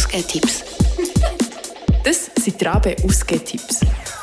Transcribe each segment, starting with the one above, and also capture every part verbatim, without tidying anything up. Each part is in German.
Ausgehtipps. Das sind die Rabe Ausgehtipps.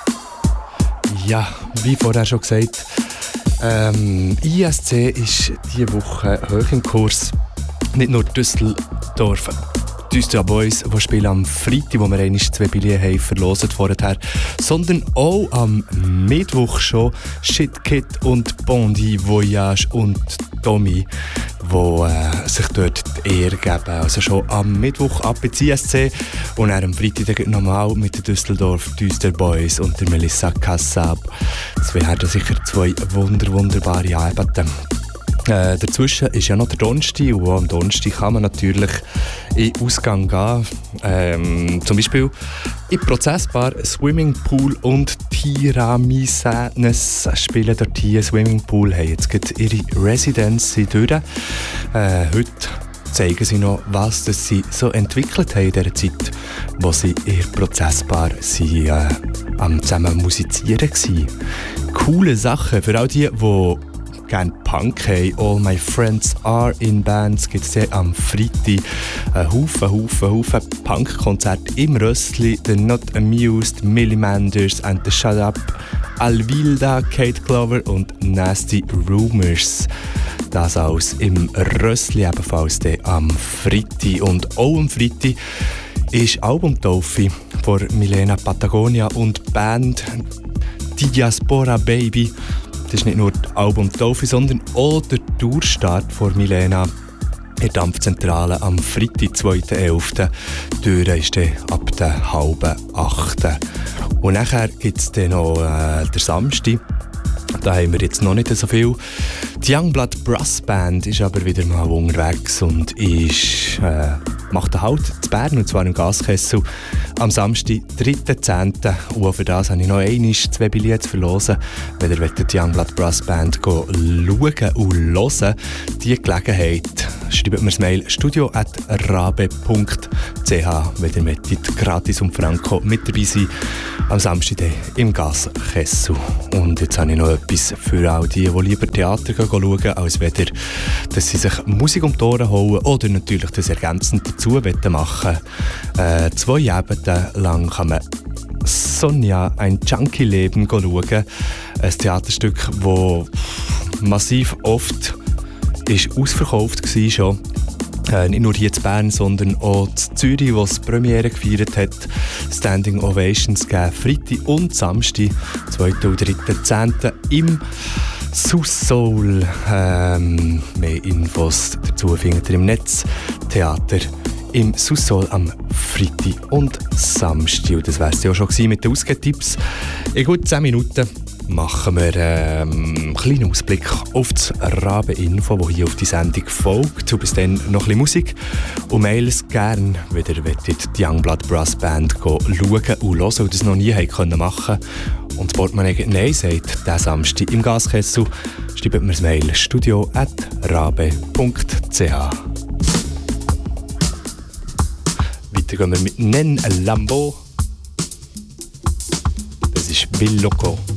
Ja, wie vorher schon gesagt, ähm, I S C ist diese Woche hoch im Kurs. Nicht nur Düsseldorf, die Düsseldorf Boys, die spielen am Freitag, wo wir einmal zwei Billionen haben verlosen vorher, sondern auch am Mittwoch schon Shit Kid und Bondi, Voyage und Tommy, die äh, sich dort die Ehre geben. Also schon am Mittwoch ab ins I S C und dann am Freitag nochmal mit den Düsseldorf Düsseldorf Boys und der Melissa Kassab. Das wären sicher zwei wunder, wunderbare Arbeiten. Äh, dazwischen ist ja noch der Donnerstag und auch am Donnerstag kann man natürlich in den Ausgang gehen. Ähm, zum Beispiel in Prozessbar, Swimmingpool und Tiramisanes spielen dort hier. Swimmingpool haben jetzt gerade ihre Residency durch. Äh, heute zeigen sie noch, was das sie so entwickelt haben in dieser Zeit, wo sie in der Prozessbar sie, äh, am zusammen musizieren waren. Coole Sachen für all die, die gerne Punk haben. All My Friends Are in Bands gibt es am Freitag einen Haufen, Haufen, Haufen Punk-Konzerte im Rössli. The Not Amused, Millie Manders and the Shut Up, Alvilda, Kate Clover und Nasty Rumors. Das alles im Rössli, ebenfalls am Freitag. Und auch am Freitag ist Albumtaufe von Milena Patagonia und Band Diaspora Baby. Das ist nicht nur die Albumtaufe, sondern auch der Tourstart von Milena in der Dampfzentrale am Freitag, zweiten elften Die Tür ist dann ab der halben achten Und nachher gibt es dann noch äh, den Samstag. Da haben wir jetzt noch nicht so viel. Die Youngblood Brass Band ist aber wieder mal unterwegs und ist, äh, macht einen Halt in Bern, und zwar im Gaskessel, am Samstag, dritten zehnten Und auch für das habe ich noch einmal zwei Billionen zu verlosen. Wenn ihr die Youngblood Brass Band schauen und hören, diese Gelegenheit, schreibt mir das Mail studio at rabe punkt c h, wenn ihr möchtet, gratis und franco mit dabei sein am Samstag im Gaskessel. Und jetzt habe ich noch etwas für all die, die lieber Theater schauen, als weder, dass sie sich Musik um die Ohren holen oder natürlich das ergänzend dazu machen wollen. Äh, zwei Abende lang kann man Sonja, ein Junkie-Leben schauen. Ein Theaterstück, das massiv oft ist ausverkauft war schon. Äh, nicht nur hier in Bern, sondern auch in Zürich, wo es Premiere gefeiert hat. Standing Ovations gegeben, Freitag und Samstag, zweiten und dritten zehnten im Sous-Soul. Ähm, mehr Infos dazu findet ihr im Netz. Theater im Sous-Soul am Freitag und Samstag. Und das wäre es ja auch schon mit den Ausgehtipps. In gut zehn Minuten machen wir ähm, einen kleinen Ausblick auf das Rabe-Info, das hier auf die Sendung folgt. Und bis dann noch ein bisschen Musik. Und mails gerne, wenn ihr die Youngblood Brass Band schauen und hören und das noch nie machen konnten. Und das Portemonnaie Nein sagt, diesen Samstag im Gaskessel, schreibt mir das Mail studio at rabe punkt c h. Weiter gehen wir mit Nen Lambo. Das ist Bill Loco.